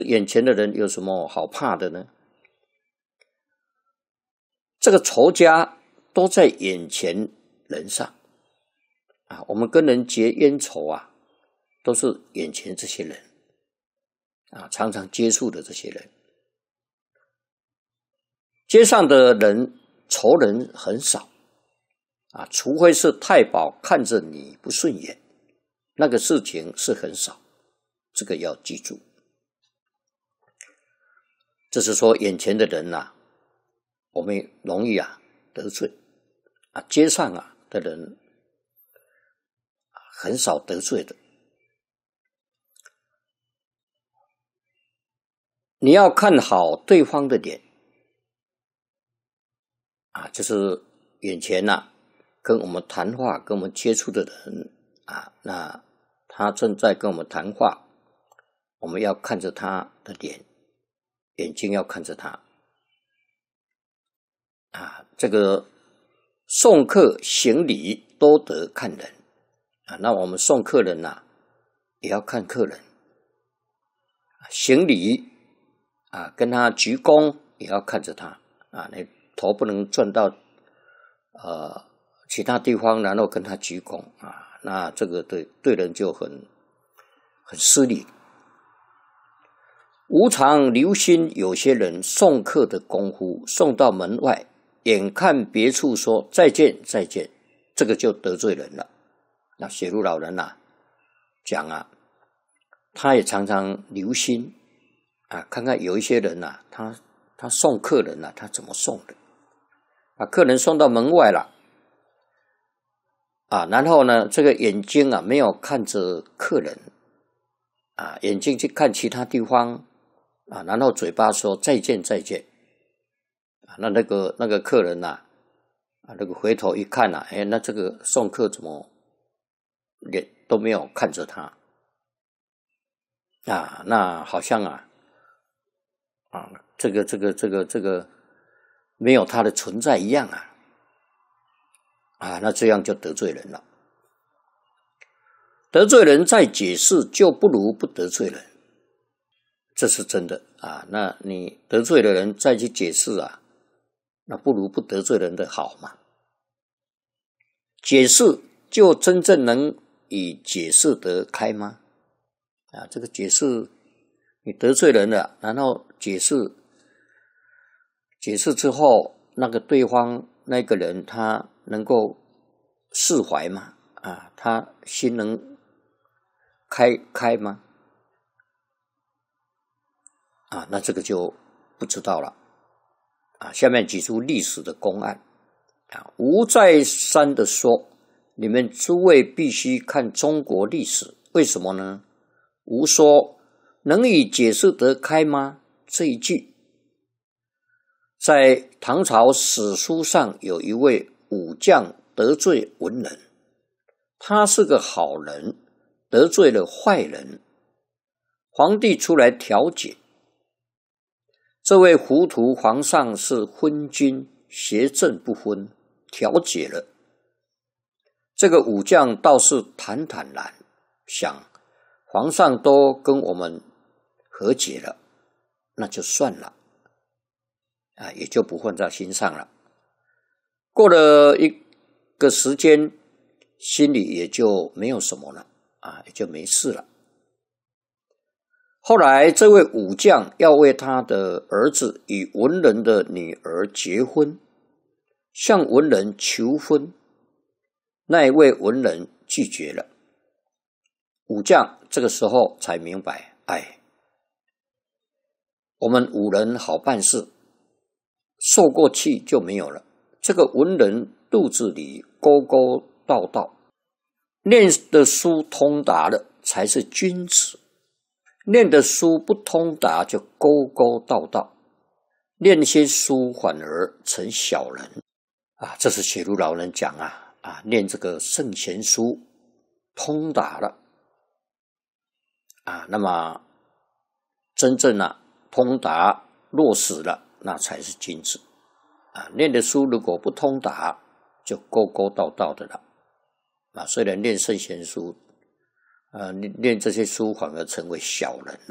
眼前的人有什么好怕的呢？这个仇家都在眼前人上啊，我们跟人结冤仇啊，都是眼前这些人啊，常常接触的这些人。街上的人仇人很少啊，除非是太保看着你不顺眼，那个事情是很少，这个要记住。这是说眼前的人啊，我们容易得罪啊，街上的人很少得罪的。你要看好对方的脸啊，就是眼前跟我们谈话、跟我们接触的人啊，那他正在跟我们谈话，我们要看着他的脸，眼睛要看着他啊。这个送客行礼都得看人啊，那我们送客人也要看客人，行礼跟他鞠躬也要看着他啊，你头不能转到其他地方，然后跟他鞠躬啊，那这个对人就很失礼。无常留心有些人送客的功夫，送到门外，眼看别处说再见再见，这个就得罪人了。那雪如老人讲他也常常留心看看有一些人他送客人他怎么送的，把客人送到门外了然后呢，这个眼睛没有看着客人眼睛去看其他地方然后嘴巴说再见再见那个客人那个回头一看那这个送客怎么脸都没有看着他那好像这个没有他的存在一样那这样就得罪人了。得罪人再解释就不如不得罪人，这是真的那你得罪了人再去解释那不如不得罪人的好嘛。解释就真正能以解释得开吗？这个解释你得罪人了，然后解释之后，那个对方那个人他能够释怀吗？他心能开吗？那这个就不知道了下面举出历史的公案吴再三的说，你们诸位必须看中国历史，为什么呢？吴说能以解释得开吗？这一句在唐朝史书上有一位武将得罪文人，他是个好人，得罪了坏人，皇帝出来调解，这位糊涂皇上是昏君，邪正不分，调解了。这个武将倒是坦坦然，想皇上都跟我们和解了，那就算了也就不放在心上了。过了一个时间，心里也就没有什么了也就没事了。后来这位武将要为他的儿子与文人的女儿结婚，向文人求婚，那一位文人拒绝了。武将这个时候才明白，我们武人好办事，受过气就没有了。这个文人肚子里勾勾道道，念的书通达了才是君子，念的书不通达就勾勾道道，念些书反而成小人这是雪如老人讲念这个圣贤书通达了那么真正通达落实了，那才是君子念的书如果不通达就勾勾道道的了虽然念圣贤书念这些书反而成为小人